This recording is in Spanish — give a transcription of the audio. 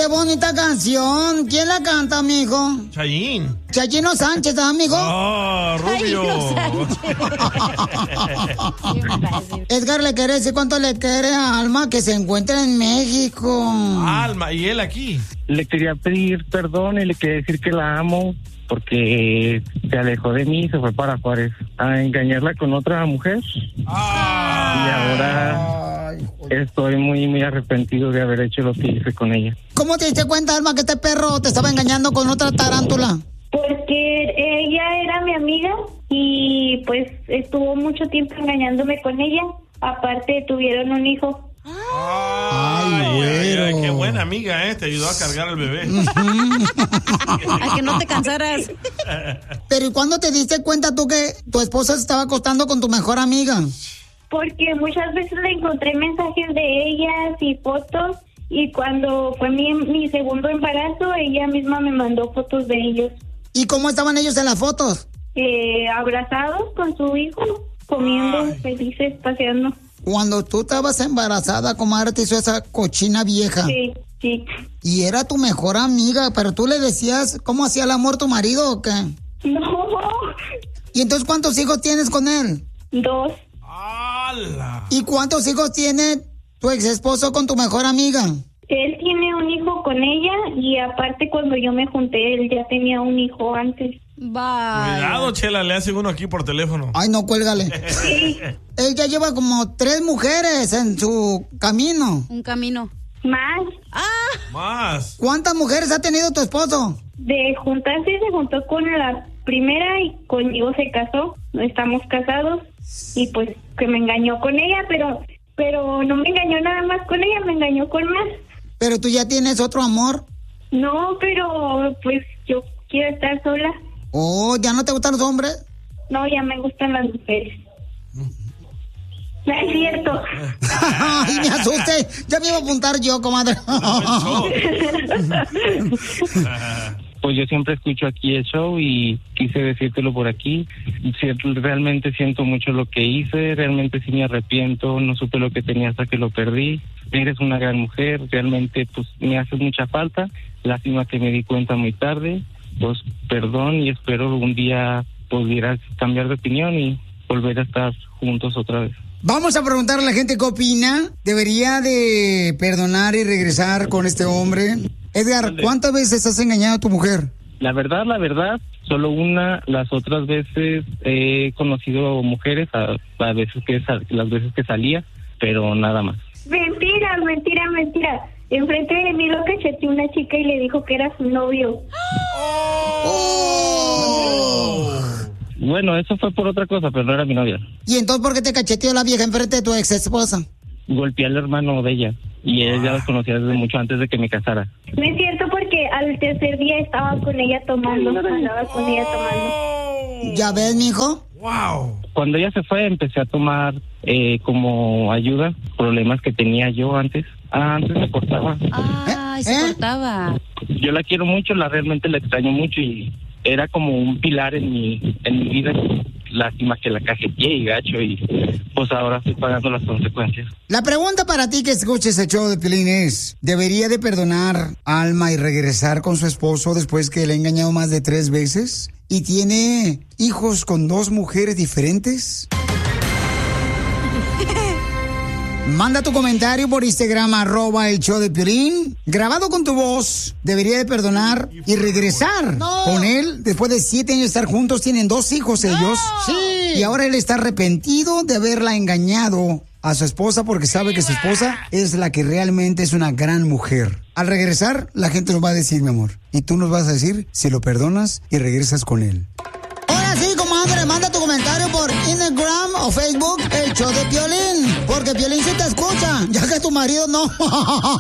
¡Qué bonita canción! ¿Quién la canta, amigo? Chayín. Chayino Sánchez, amigo. ¡Oh, Rubio! Edgar le quiere decir cuánto le quiere a Alma, que se encuentra en México. Alma, ¿y él aquí? Le quería pedir perdón y le quería decir que la amo porque se alejó de mí y se fue para Juárez a engañarla con otra mujer. Y ahora estoy muy arrepentido de haber hecho lo que hice con ella. ¿Cómo te diste cuenta, Alma, que este perro te estaba engañando con otra tarántula? Porque ella era mi amiga y pues estuvo mucho tiempo engañándome con ella. Aparte tuvieron un hijo. Ay, güero. Qué buena amiga, ¿eh? Te ayudó a cargar al bebé. A que no te cansaras. Pero ¿y cuándo te diste cuenta tú que tu esposa se estaba acostando con tu mejor amiga? Porque muchas veces le encontré mensajes de ellas y fotos. Y cuando fue mi segundo embarazo, ella misma me mandó fotos de ellos. ¿Y cómo estaban ellos en las fotos? Abrazados con su hijo, comiendo, felices, paseando. Cuando tú estabas embarazada, comadre, te hizo esa cochina vieja. Sí, sí. Y era tu mejor amiga, pero tú le decías cómo hacía el amor tu marido o qué? No. ¿Y entonces cuántos hijos tienes con él? 2. ¡Hala! ¿Y cuántos hijos tiene tu ex esposo con tu mejor amiga? Él tiene un hijo con ella y aparte cuando yo me junté, él ya tenía un hijo antes. Cuidado, Chela, le hacen uno aquí por teléfono. Ay, no, cuélgale. Sí. Él ya lleva como 3 mujeres en su camino. Un camino. Más. Más. ¿Cuántas mujeres ha tenido tu esposo? De juntarse se juntó con la primera y conmigo se casó. Estamos casados y pues que me engañó con ella, pero no me engañó nada más con ella, me engañó con más. Pero tú ya tienes otro amor. No, pero pues yo quiero estar sola. Oh, ¿ya no te gustan los hombres? No, ya me gustan las mujeres. No es cierto. Ay, me asusté. Ya me iba a apuntar yo, comadre. Pues yo siempre escucho aquí el show y quise decírtelo por aquí. Realmente siento mucho lo que hice, realmente sí me arrepiento, no supe lo que tenía hasta que lo perdí. Eres una gran mujer, realmente pues me hace mucha falta. Lástima que me di cuenta muy tarde. Pues perdón y espero un día pudieras cambiar de opinión y volver a estar juntos otra vez. Vamos a preguntarle a la gente qué opina. ¿Debería de perdonar y regresar con este hombre? Edgar, ¿cuántas veces has engañado a tu mujer? La verdad, solo una. Las otras veces he conocido mujeres, las veces que salía, pero nada más. Mentira. Enfrente de mí lo cacheteó una chica y le dijo que era su novio. Bueno, eso fue por otra cosa, pero no era mi novia. ¿Y entonces por qué te cacheteó la vieja enfrente de tu ex esposa? Golpeé al hermano de ella y él ya los conocía desde mucho antes de que me casara. No es cierto porque al tercer día estaba con ella tomando. ¿Ya ves, mijo? ¡Wow! Cuando ella se fue empecé a tomar como ayuda problemas que tenía yo antes. Antes me cortaba. Ay, se cortaba. Yo la quiero mucho, realmente la extraño mucho y era como un pilar en mi vida. Lástima que la cajeteé y gacho y pues ahora estoy pagando las consecuencias. La pregunta para ti que escuches el show de Piolín es, ¿debería de perdonar a Alma y regresar con su esposo después que le ha engañado más de 3 veces? ¿Y tiene hijos con 2 mujeres diferentes? Manda tu comentario por Instagram, @el show de Piolín, grabado con tu voz. ¿Debería de perdonar y regresar con él? Después de 7 años de estar juntos, tienen 2 hijos ellos. Sí. Y ahora él está arrepentido de haberla engañado a su esposa porque sabe que su esposa es la que realmente es una gran mujer. Al regresar, la gente nos va a decir, mi amor, y tú nos vas a decir si lo perdonas y regresas con él. Ahora sí, comadre, manda tu comentario por Instagram o Facebook, el show de Piolín, porque Piolín sí te escucha, ya que tu marido no.